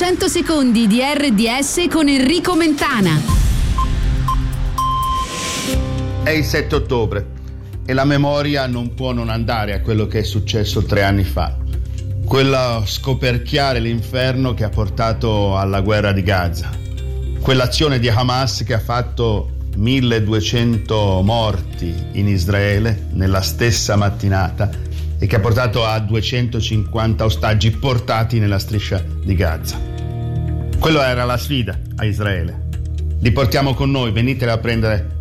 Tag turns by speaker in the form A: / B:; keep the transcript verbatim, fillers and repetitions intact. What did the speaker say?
A: cento secondi di R D S con Enrico Mentana.
B: È il sette ottobre e la memoria non può non andare a quello che è successo tre anni fa. Quello scoperchiare l'inferno che ha portato alla guerra di Gaza. Quell'azione di Hamas che ha fatto milleduecento morti in Israele nella stessa mattinata e che ha portato a duecentocinquanta ostaggi portati nella striscia di Gaza. Quello era la sfida a Israele. Li portiamo con noi, venitela a prendere